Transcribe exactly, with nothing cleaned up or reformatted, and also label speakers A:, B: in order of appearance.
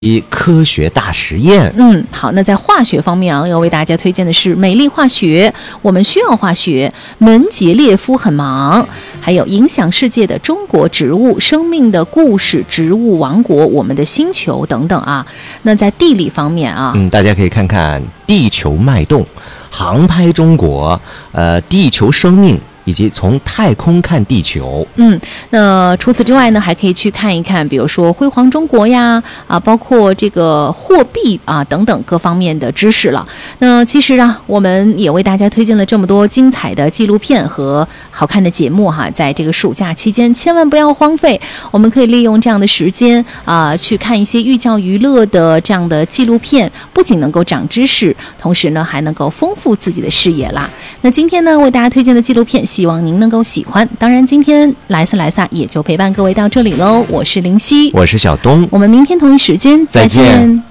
A: 科学大实验。
B: 嗯，好，那在化学方面啊，要为大家推荐的是《美丽化学》，我们需要化学，门捷列夫很忙，还有影响世界的中国植物、生命的故事、植物王国、我们的星球等等啊。那在地理方面啊，
A: 嗯，大家可以看看地球脉动、航拍中国、呃，地球生命。以及从太空看地球。
B: 嗯，那除此之外呢，还可以去看一看，比如说辉煌中国呀，啊，包括这个货币啊等等各方面的知识了。那其实啊，我们也为大家推荐了这么多精彩的纪录片和好看的节目哈，在这个暑假期间，千万不要荒废，我们可以利用这样的时间啊，去看一些寓教于乐的这样的纪录片，不仅能够长知识，同时呢，还能够丰富自己的视野啦。那今天呢，为大家推荐的纪录片，希望您能够喜欢。当然，今天莱斯莱萨也就陪伴各位到这里喽。我是林夕，
A: 我是小东，
B: 我们明天同一时间再见。
A: 再见。